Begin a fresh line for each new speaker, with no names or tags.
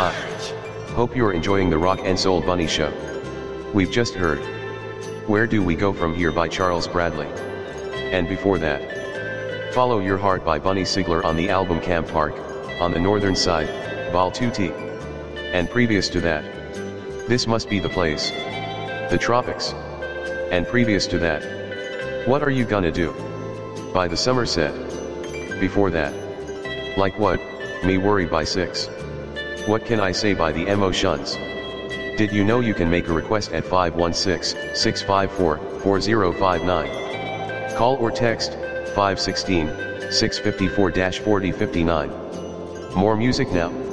Hi. Hope you're enjoying the Rock and Soul Bunny Show. We've just heard Where Do We Go From Here by Charles Bradley. And before that, Follow Your Heart by Bunny Sigler on the album Camp Park, on the northern side, Vol 2T. And previous to that, This Must Be the Place, The Tropics. And previous to that, What Are You Gonna Do? By the Somerset. Before that, Like What, Me Worry by Six. What Can I Say by the Emotions. Did you know you can make a request at 516-654-4059? Call or text 516-654-4059. More music now.